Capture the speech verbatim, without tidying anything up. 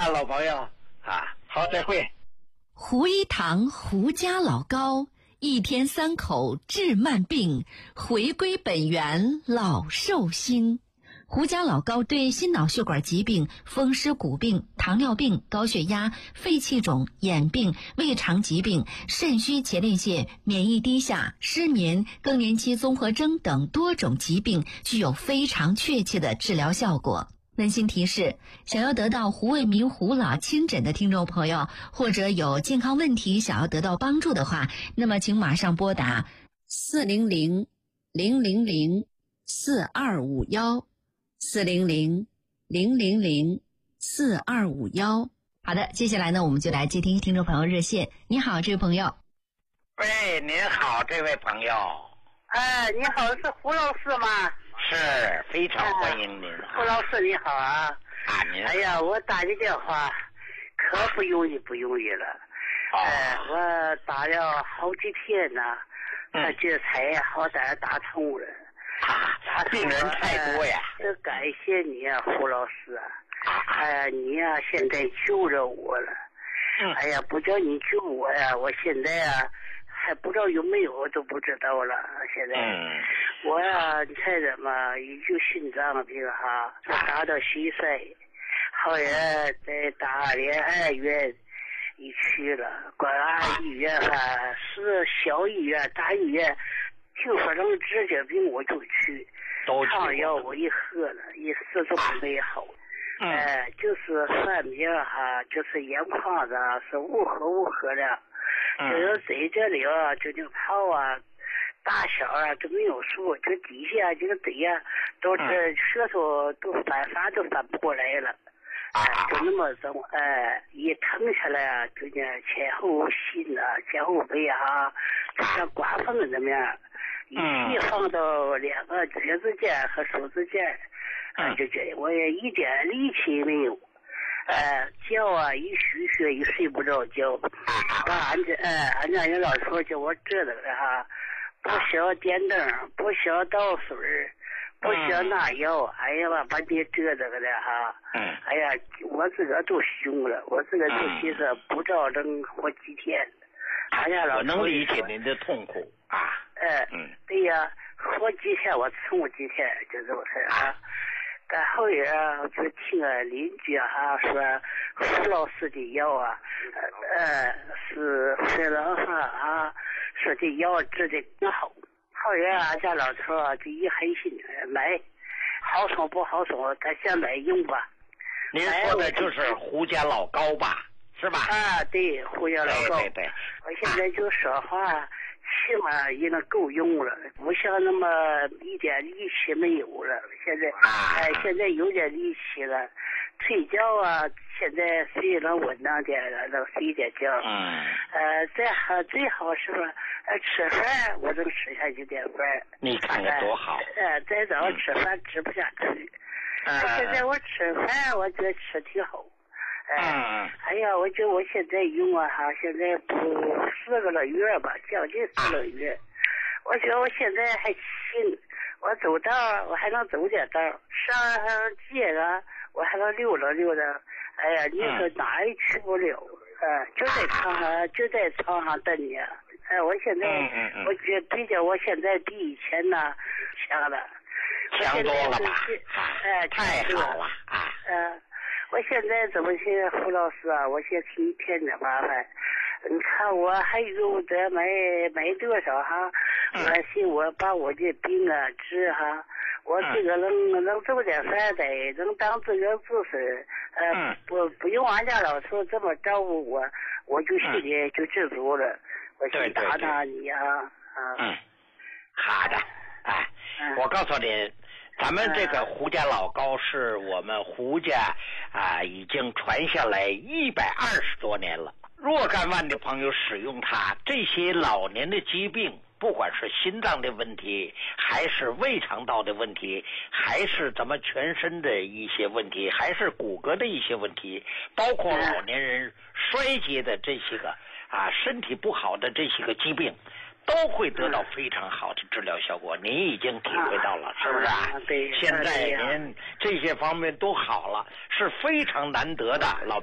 啊，老朋友啊，好，再会。 胡一堂胡家老高，一天三口治慢病，回归本源老寿星。胡家老高对心脑血管疾病、风湿骨病、糖尿病、高血压、肺气肿、眼病、胃肠疾病、肾虚前列腺、免疫低下、失眠、更年期综合征等多种疾病具有非常确切的治疗效果。温馨提示，想要得到胡卫民胡老亲诊的听众朋友，或者有健康问题想要得到帮助的话，那么请马上拨打四零零零零零四二五幺四零零零零零四二五幺。好的，接下来呢，我们就来接听听众朋友热线。你好，这位朋友。 喂，您好，这位朋友。 哎，你好，是胡老师吗？ 是，非常欢迎您。 胡老师你好啊！ 啊，您好。 哎呀，我打的电话可不容易，不容易了。 哦、 哎，我打了好几天呢，他这才好歹打通了。 啊，病人太多呀！ 这、哎、感谢你啊，胡老师啊！哎呀，你呀、啊，现在救着我了。 嗯。 哎呀，不叫你救我呀，我现在啊。还不知道有没有都不知道了。现在， 嗯、 我呀，你猜怎么？一就心脏病哈，打到西塞，后来在大连二院一去了，关安医院哈是小医院、大医院，听说能治这病我就去，汤药我一喝了，一次都没好。 嗯、 哎，就是犯病哈，就是眼眶子是无合无合的。就是在这里啊，就那泡啊，大小啊都没有数，这底下这个嘴呀、啊，都这舌头都翻翻都翻不过来了，哎、呃，就那么整，哎、呃，一疼下来啊，就那前后心啊，前后背啊，就像刮风怎么样，一起放到两个指指尖和手指尖，啊、呃，就这我也一点力气没有。呃，觉啊，一虚血一睡不着觉，把俺这呃，俺家人老说叫我这的哈，不需要电灯，不需要倒水，不需要拿药，哎呀妈，把你这这个的哈，哎呀，我自个都凶了，我自个就寻思不知道能活几天，俺家老我能理解您的痛苦啊， 呃，嗯，对呀，活几天我撑几天，就这么事啊。然后也就听个邻居啊说，胡老师的药啊，呃是非常好啊，说这药治的更好。后来俺家老头啊，就一狠心买，好送不好送，他先买用吧。 您说的就是胡家老高吧，是吧？ 啊，对，胡家老高。 对对对。 我现在就说话。起码也能够用了，不像那么一点力气没有了。现在，哎、呃，现在有点力气了，睡觉啊，现在睡能稳当点了，能睡点觉。 嗯。 呃，再好最好是吧？呃，吃饭我能吃下去点饭。 你看看多好。 呃，再早吃饭吃不下去。嗯、呃。现在我吃饭，我觉得吃挺好。哎， 嗯， 哎呀，我觉得我现在用啊哈，现在不四个来月吧，将近四个月。我觉得我现在还行，我走道我还能走点道，上街啊我还能溜达溜达。哎呀，你说哪也去不了，呃，就在床上就在床上等你。哎，我现在、 嗯嗯、 我觉得比较我现在比以前呢强了， 强多了吧？ 哎， 太好了啊！ 嗯。我现在怎么去胡老师啊？我现在挺添点麻烦。你看我还有得买买多少哈？我信我把我这病啊治哈，我这个能能做点饭的，能当这个自身，呃，不不用俺家老头这么照顾我，我就心里就知足了。我先打打你啊啊！ 嗯，好的，哎，我告诉你。咱们这个胡家老高是我们胡家啊，已经传下来一百二十多年了。若干万的朋友使用它，这些老年的疾病，不管是心脏的问题，还是胃肠道的问题，还是咱们全身的一些问题，还是骨骼的一些问题，包括老年人衰竭的这些个啊身体不好的这些个疾病。都会得到非常好的治疗效果，您已经体会到了，是不是啊？ 对， 现在您这些方面都好了，是非常难得的，老